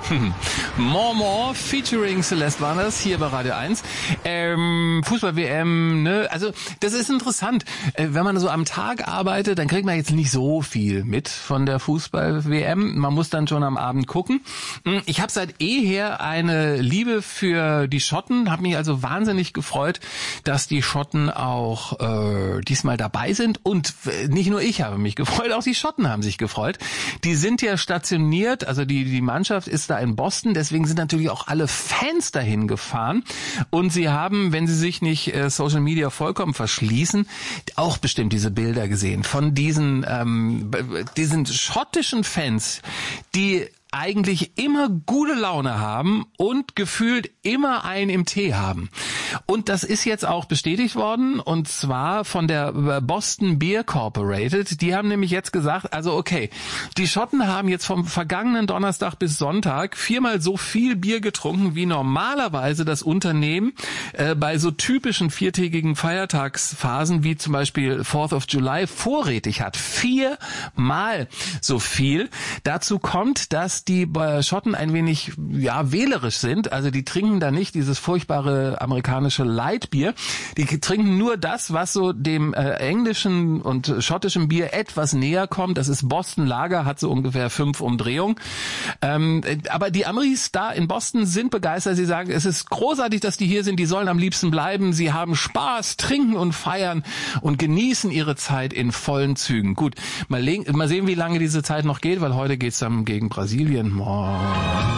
More featuring Celeste war das hier bei Radio 1. Fußball-WM, ne? Also das ist interessant. Wenn man so am Tag arbeitet, dann kriegt man jetzt nicht so viel mit von der Fußball-WM. Man muss dann schon am Abend gucken. Ich habe seit eher eine Liebe für die Schotten, habe mich also wahnsinnig gefreut, dass die Schotten auch diesmal dabei sind. Und nicht nur ich habe mich gefreut, auch die Schotten haben sich gefreut. Die sind ja stationiert, also die Mannschaft ist da in Boston, deswegen sind natürlich auch alle Fans dahin gefahren und sie haben, wenn sie sich nicht Social Media vollkommen verschließen, auch bestimmt diese Bilder gesehen von diesen schottischen Fans, die eigentlich immer gute Laune haben und gefühlt immer einen im Tee haben. Und das ist jetzt auch bestätigt worden, und zwar von der Boston Beer Corporated. Die haben nämlich jetzt gesagt, also okay, die Schotten haben jetzt vom vergangenen Donnerstag bis Sonntag 4-mal so viel Bier getrunken, wie normalerweise das Unternehmen bei so typischen 4-tägigen Feiertagsphasen, wie zum Beispiel 4th of July, vorrätig hat. 4-mal so viel. Dazu kommt, dass die Schotten ein wenig wählerisch sind. Also die trinken da nicht dieses furchtbare amerikanische Lightbier. Die trinken nur das, was so dem englischen und schottischen Bier etwas näher kommt. Das ist Boston Lager, hat so ungefähr 5 Umdrehungen. Aber die Amis da in Boston sind begeistert. Sie sagen, es ist großartig, dass die hier sind. Die sollen am liebsten bleiben. Sie haben Spaß, trinken und feiern und genießen ihre Zeit in vollen Zügen. Gut, mal sehen, wie lange diese Zeit noch geht, weil heute geht's dann gegen Brasilien.